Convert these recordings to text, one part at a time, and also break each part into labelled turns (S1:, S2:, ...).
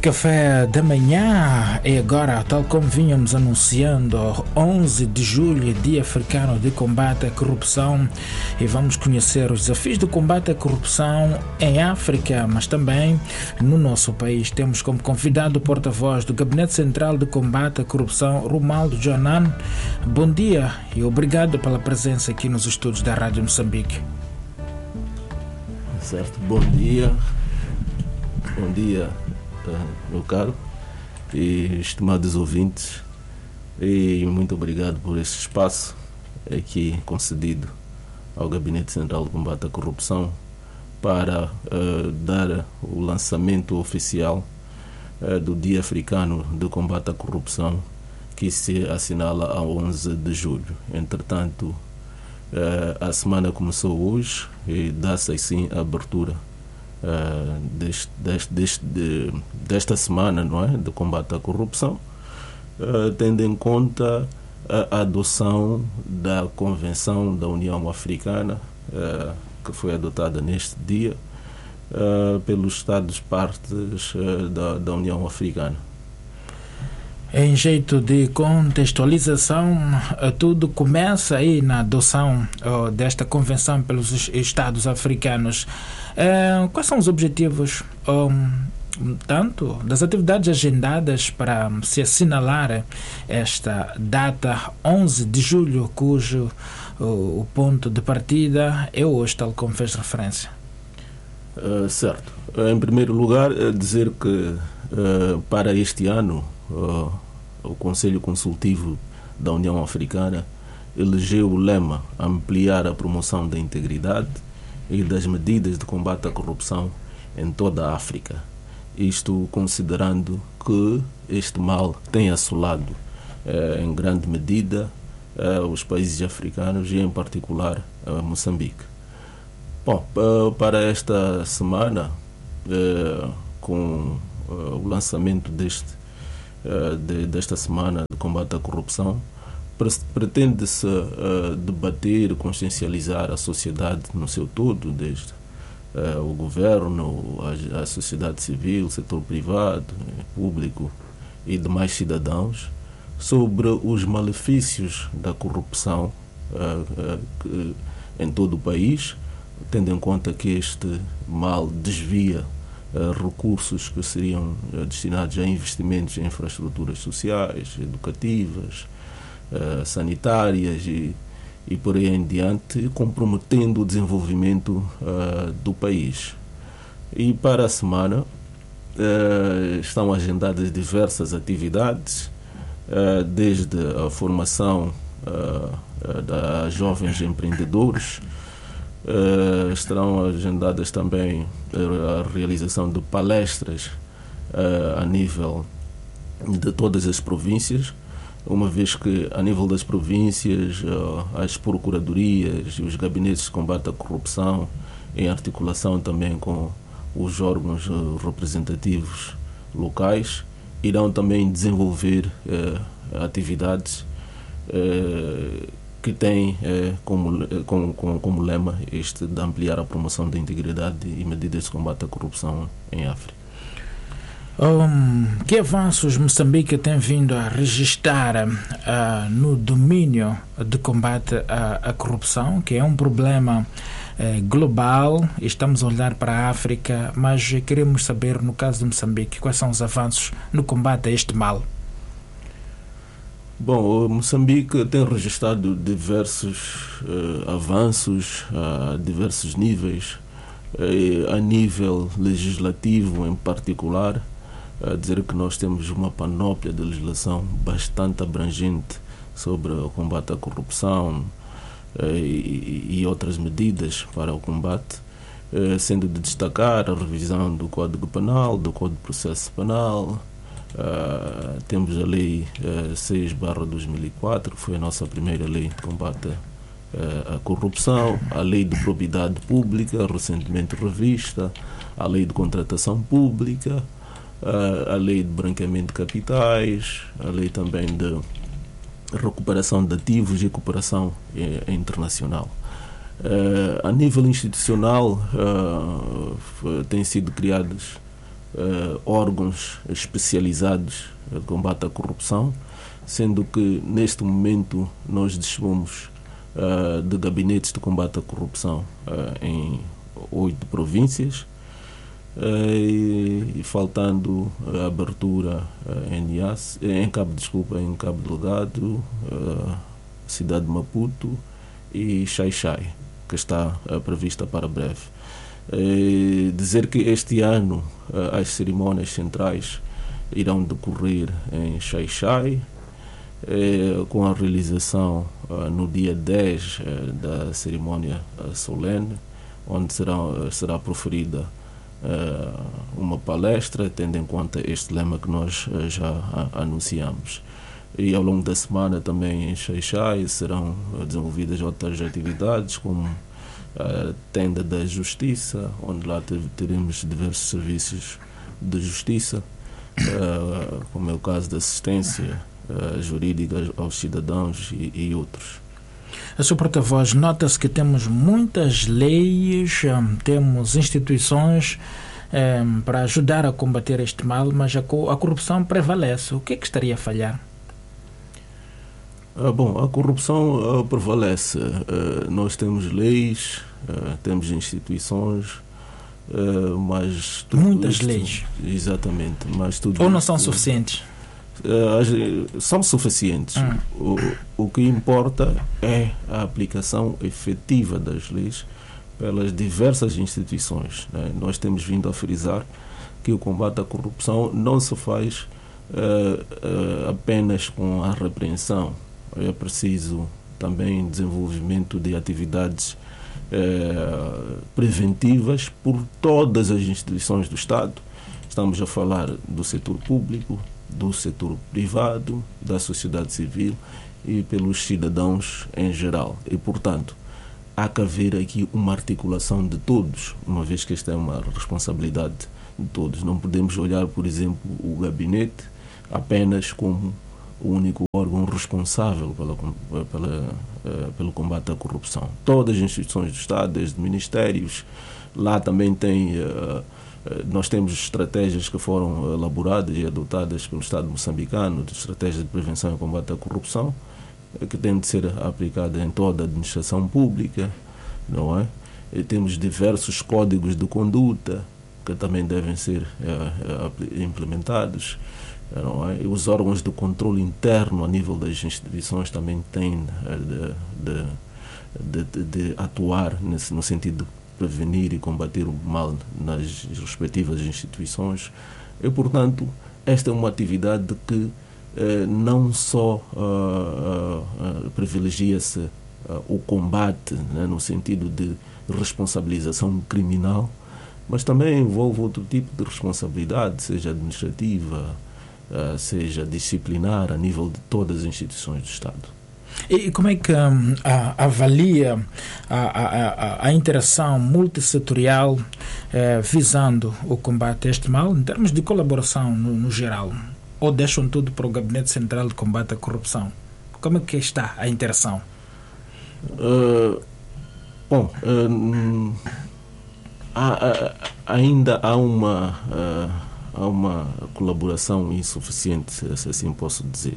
S1: Café da manhã é agora, tal como vínhamos anunciando, 11 de julho, Dia Africano de Combate à Corrupção, e vamos conhecer os desafios do combate à corrupção em África, mas também no nosso país. Temos como convidado o porta-voz do Gabinete Central de Combate à Corrupção, Romualdo Joanan. Bom dia e obrigado pela presença aqui nos estúdios da Rádio Moçambique.
S2: Certo, bom dia, meu caro e estimados ouvintes, e muito obrigado por este espaço aqui concedido ao Gabinete Central de Combate à Corrupção para dar o lançamento oficial do Dia Africano de Combate à Corrupção, que se assinala a 11 de julho. Entretanto, a semana começou hoje e dá-se assim a abertura desta semana, não é, de combate à corrupção, tendo em conta a adoção da Convenção da União Africana, que foi adotada neste dia pelos Estados-partes da União Africana.
S1: Em jeito de contextualização, tudo começa aí na adoção desta convenção pelos Estados africanos. Quais são os objetivos, tanto das atividades agendadas para se assinalar esta data, 11 de julho, cujo o ponto de partida é hoje, tal como fez referência?
S2: Certo. Em primeiro lugar, dizer que para este ano o Conselho Consultivo da União Africana elegeu o lema ampliar a promoção da integridade e das medidas de combate à corrupção em toda a África. Isto considerando que este mal tem assolado em grande medida os países africanos e em particular Moçambique. Bom, para esta semana, com o lançamento desta semana de combate à corrupção, pretende-se debater, consciencializar a sociedade no seu todo, desde o governo, a sociedade civil, o setor privado, público e demais cidadãos, sobre os malefícios da corrupção em todo o país, tendo em conta que este mal desvia recursos que seriam destinados a investimentos em infraestruturas sociais, educativas, sanitárias e por aí em diante, comprometendo o desenvolvimento do país. E para a semana estão agendadas diversas atividades, desde a formação das jovens empreendedores. Estarão agendadas também a realização de palestras a nível de todas as províncias, uma vez que a nível das províncias as procuradorias e os gabinetes de combate à corrupção, em articulação também com os órgãos representativos locais, irão também desenvolver atividades que tem como lema este de ampliar a promoção da integridade e medidas de combate à corrupção em África.
S1: Que avanços Moçambique tem vindo a registrar no domínio de combate à corrupção, que é um problema global? Estamos a olhar para a África, mas queremos saber, no caso de Moçambique, quais são os avanços no combate a este mal?
S2: Bom, Moçambique tem registrado diversos avanços a diversos níveis, a nível legislativo em particular, a dizer que nós temos uma panóplia de legislação bastante abrangente sobre o combate à corrupção e outras medidas para o combate, sendo de destacar a revisão do Código Penal, do Código de Processo Penal. Temos a Lei 6/2004, que foi a nossa primeira lei de combate à corrupção, a Lei de Probidade Pública, recentemente revista, a Lei de Contratação Pública, a Lei de Branqueamento de Capitais, a Lei também de Recuperação de Ativos e Cooperação Internacional. A nível institucional, têm sido criadas órgãos especializados de combate à corrupção, sendo que neste momento nós dispomos de gabinetes de combate à corrupção em 8 províncias, e faltando a abertura em Cabo Delgado, cidade de Maputo e Xai-Xai, que está prevista para breve. Dizer que este ano as cerimónias centrais irão decorrer em Xai-Xai, com a realização no dia 10 da cerimónia solene, onde será proferida uma palestra, tendo em conta este lema que nós já anunciamos. E ao longo da semana também em Xai-Xai serão desenvolvidas outras atividades, como a tenda da justiça, onde lá teremos diversos serviços de justiça, como é o caso da assistência jurídica aos cidadãos e outros.
S1: A sua porta-voz, nota-se que temos muitas leis, temos instituições para ajudar a combater este mal, mas a corrupção prevalece. O que é que estaria a falhar?
S2: Bom, a corrupção prevalece. Nós temos leis, temos instituições, mas...
S1: Muitas leis.
S2: Exatamente. Mas tudo
S1: ou não são suficientes?
S2: São suficientes. O que importa é a aplicação efetiva das leis pelas diversas instituições, né? Nós temos vindo a frisar que o combate à corrupção não se faz apenas com a repreensão. É preciso também desenvolvimento de atividades preventivas por todas as instituições do Estado. Estamos a falar do setor público, do setor privado, da sociedade civil e pelos cidadãos em geral. E, portanto, há que haver aqui uma articulação de todos, uma vez que esta é uma responsabilidade de todos. Não podemos olhar, por exemplo, o gabinete apenas como o único órgão responsável pelo combate à corrupção. Todas as instituições do Estado, desde ministérios, lá também tem... Nós temos estratégias que foram elaboradas e adotadas pelo Estado moçambicano, de estratégias de prevenção e combate à corrupção, que têm de ser aplicadas em toda a administração pública, não é? E temos diversos códigos de conduta que também devem ser implementados, não é? E os órgãos de controle interno a nível das instituições também têm de atuar no sentido de prevenir e combater o mal nas respectivas instituições. E, portanto, esta é uma atividade que não só privilegia-se o combate, né, no sentido de responsabilização criminal, mas também envolve outro tipo de responsabilidade, seja administrativa, seja disciplinar, a nível de todas as instituições do Estado.
S1: E como é que avalia a interação multissetorial visando o combate a este mal, em termos de colaboração no geral? Ou deixam tudo para o Gabinete Central de Combate à Corrupção? Como é que está a interação?
S2: Ainda há uma colaboração insuficiente, se assim posso dizer.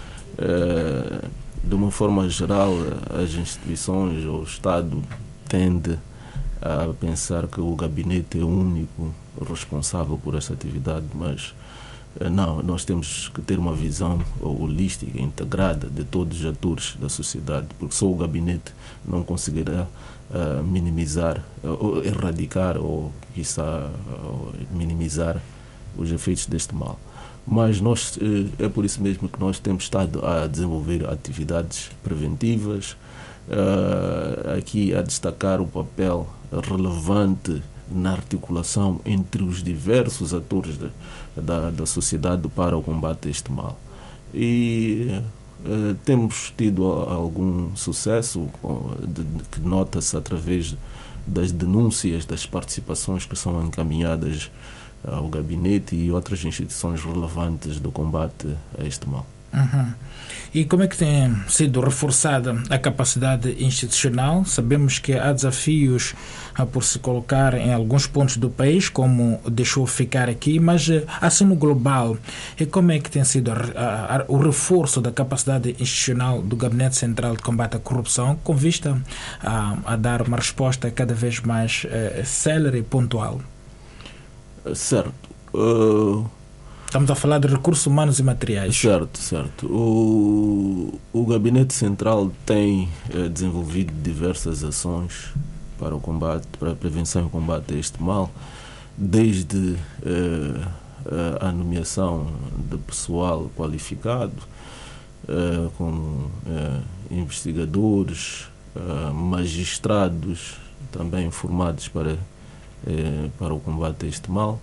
S2: De uma forma geral, as instituições ou o Estado tende a pensar que o gabinete é o único responsável por essa atividade, mas não, nós temos que ter uma visão holística, integrada de todos os atores da sociedade, porque só o gabinete não conseguirá minimizar, ou erradicar ou quiçá minimizar os efeitos deste mal. Mas é por isso mesmo que nós temos estado a desenvolver atividades preventivas, aqui a destacar o papel relevante na articulação entre os diversos atores da sociedade para o combate a este mal. E temos tido algum sucesso, que nota-se através das denúncias, das participações que são encaminhadas ao gabinete e outras instituições relevantes do combate a este mal.
S1: Uhum. E como é que tem sido reforçada a capacidade institucional? Sabemos que há desafios por se colocar em alguns pontos do país, como deixou ficar aqui, mas assim no global, e como é que tem sido o reforço da capacidade institucional do Gabinete Central de Combate à Corrupção, com vista a dar uma resposta cada vez mais célere e pontual?
S2: Certo.
S1: Estamos a falar de recursos humanos e materiais.
S2: Certo. O Gabinete Central tem desenvolvido diversas ações para o combate, para a prevenção e combate a este mal, desde a nomeação de pessoal qualificado, como investigadores, magistrados também formados para o combate a este mal.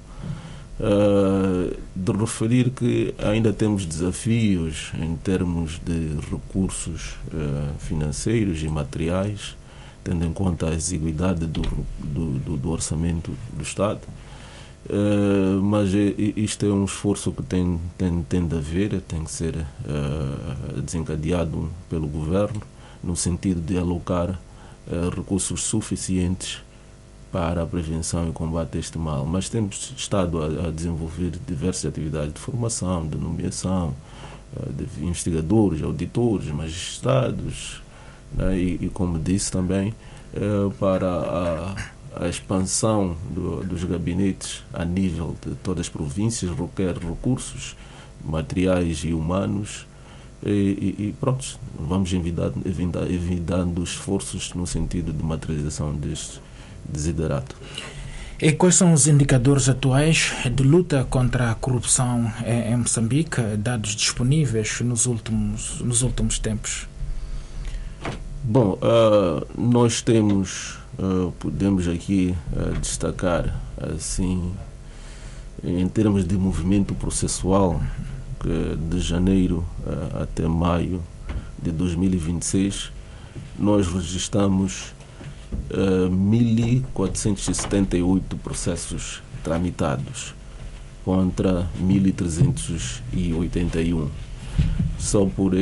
S2: De referir que ainda temos desafios em termos de recursos financeiros e materiais, tendo em conta a exiguidade do orçamento do Estado, mas isto é um esforço que tem de haver, tem que ser desencadeado pelo Governo, no sentido de alocar recursos suficientes para a prevenção e combate a este mal. Mas temos estado a desenvolver diversas atividades de formação, de nomeação, de investigadores, auditores, magistrados, né? E como disse também, para a expansão dos gabinetes a nível de todas as províncias requer recursos materiais e humanos e pronto, vamos envidando esforços no sentido de materialização deste desiderato.
S1: E quais são os indicadores atuais de luta contra a corrupção em Moçambique, dados disponíveis nos últimos tempos?
S2: Bom, nós podemos aqui destacar, assim, em termos de movimento processual, que de janeiro até maio de 2026, nós registramos 1.478 processos tramitados contra 1.381. Só por